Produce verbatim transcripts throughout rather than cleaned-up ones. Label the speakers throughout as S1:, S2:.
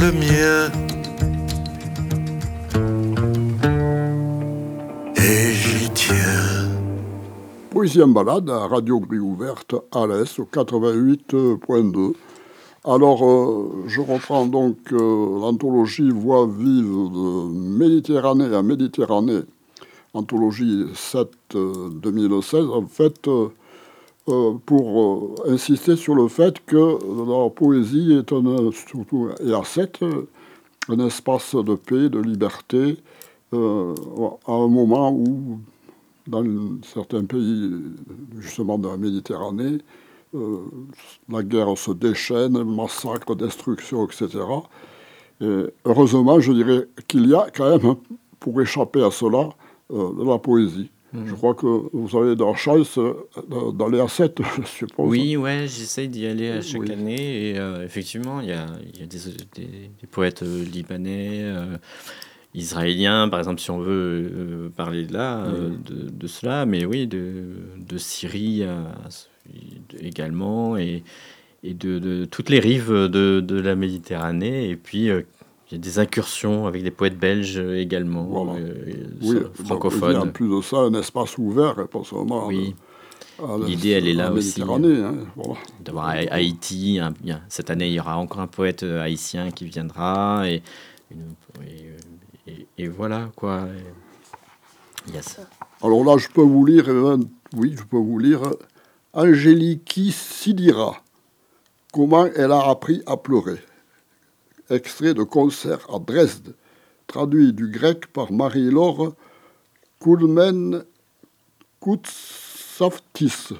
S1: le mien. Et j'y tiens.
S2: Poésie en balade à Radio Grille Ouverte à l'Est au quatre-vingt-huit point deux. Alors, euh, je reprends donc euh, l'anthologie Voix vive de Méditerranée à Méditerranée, anthologie sept deux mille seize, en fait, euh, euh, pour euh, insister sur le fait que la poésie est un, surtout, et à sept, un espace de paix, de liberté, euh, à un moment où, dans certains pays, justement de la Méditerranée, euh, la guerre se déchaîne, massacre, destruction, et cetera. Et heureusement, je dirais qu'il y a quand même, pour échapper à cela, euh, de la poésie. Mmh. Je crois que vous avez de la chance euh, d'aller à sept, je suppose.
S3: Oui, ouais, j'essaye d'y aller à chaque
S2: Oui.
S3: année. Et euh, effectivement, il y a, y a des, des, des poètes euh, libanais, euh, israéliens, par exemple, si on veut euh, parler de là, euh,
S2: Oui.
S3: de, de cela. Mais oui, de, de Syrie euh, également, et, et de, de toutes les rives de, de la Méditerranée. Et puis, euh, il y a des incursions avec des poètes belges également,
S2: Voilà.
S3: euh,
S2: Oui,
S3: francophones.
S2: En plus de ça, un espace ouvert, et pas seulement...
S3: Oui.
S2: À
S3: L'idée, elle est là aussi, euh,
S2: hein, voilà.
S3: d'avoir Haïti. Hein, bien. Cette année, il y aura encore un poète haïtien qui viendra. Et, et, et, et voilà, quoi. Et, yes.
S2: Alors là, je peux vous lire, oui, je peux vous lire Angéliki Sidira, comment elle a appris à pleurer. Extrait de concert à Dresde, traduit du grec par Marie-Laure Koulmen Koutsaftis.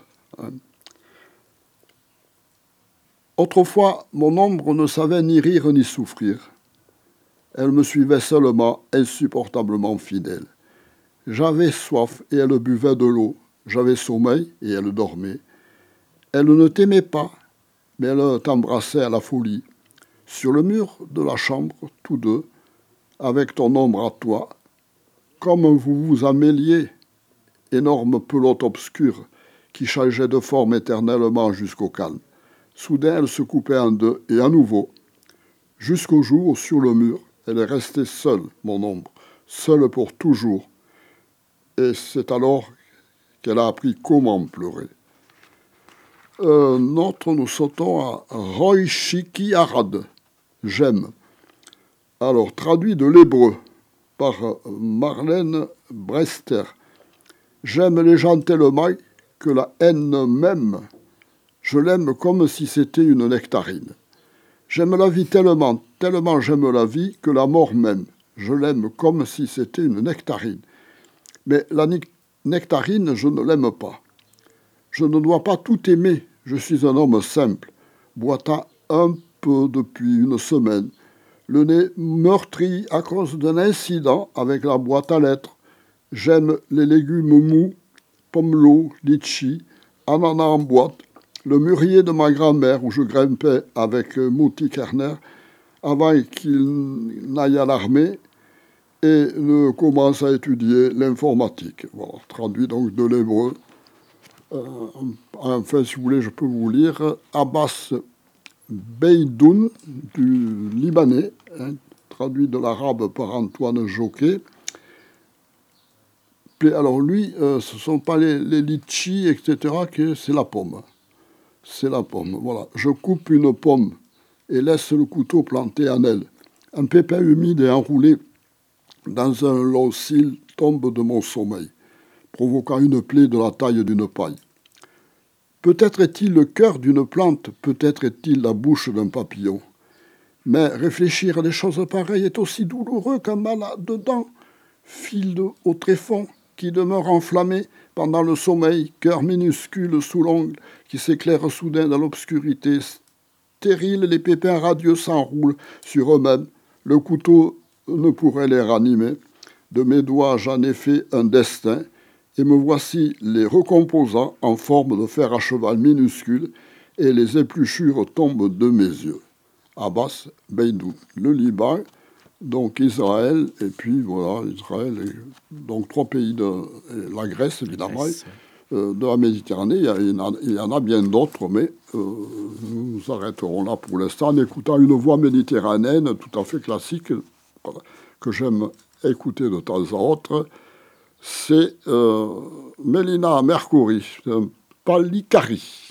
S2: Autrefois, mon ombre ne savait ni rire ni souffrir. Elle me suivait seulement, insupportablement fidèle. J'avais soif et elle buvait de l'eau. J'avais sommeil et elle dormait. Elle ne t'aimait pas, mais elle t'embrassait à la folie. Sur le mur de la chambre, tous deux, avec ton ombre à toi, comme vous vous améliez, énorme pelote obscure qui changeait de forme éternellement jusqu'au calme. Soudain, elle se coupait en deux, et à nouveau, jusqu'au jour où, sur le mur, elle est restée seule, mon ombre, seule pour toujours. Et c'est alors qu'elle a appris comment pleurer. Euh, notre, nous sautons à Roishiki Arad, j'aime. Alors, traduit de l'hébreu par Marlène Brester. J'aime les gens tellement que la haine m'aime. Je l'aime comme si c'était une nectarine. J'aime la vie tellement, tellement j'aime la vie que la mort m'aime. Je l'aime comme si c'était une nectarine. Mais la nectarine, je ne l'aime pas. Je ne dois pas tout aimer. Je suis un homme simple, boitant un peu depuis une semaine, le nez meurtri à cause d'un incident avec la boîte à lettres. J'aime les légumes mous, pomelo, litchi, ananas en boîte, le mûrier de ma grand-mère où je grimpais avec Mouti Kerner avant qu'il n'aille à l'armée et ne commence à étudier l'informatique. Voilà, traduit donc de l'hébreu. Euh, enfin, si vous voulez, je peux vous lire Abbas Beidoun du Libanais, hein, traduit de l'arabe par Antoine Joquet. Alors lui, euh, ce ne sont pas les, les litchis, et cetera, que c'est la pomme. C'est la pomme, voilà. Je coupe une pomme et laisse le couteau planté en elle. Un pépin humide et enroulé dans un long cil tombe de mon sommeil, provoquant une plaie de la taille d'une paille. Peut-être est-il le cœur d'une plante, peut-être est-il la bouche d'un papillon. Mais réfléchir à des choses pareilles est aussi douloureux qu'un malade dedans, fil de, au tréfonds, qui demeure enflammé pendant le sommeil, cœur minuscule sous l'ongle, qui s'éclaire soudain dans l'obscurité. Stériles, les pépins radieux s'enroulent sur eux-mêmes. Le couteau ne pourrait les ranimer. De mes doigts, j'en ai fait un destin, et me voici les recomposant en forme de fer à cheval minuscule, et les épluchures tombent de mes yeux. Abbas Beidoun, le Liban, donc Israël, et puis voilà, Israël, et, donc trois pays de la Grèce, évidemment,
S3: Grèce.
S2: euh, de la Méditerranée. Il y, a, il, y en a, il y en a bien d'autres, mais euh, nous nous arrêterons là pour l'instant en écoutant une voix méditerranéenne tout à fait classique que j'aime écouter de temps à autre. C'est euh, Mélina Mercouri, Palikari.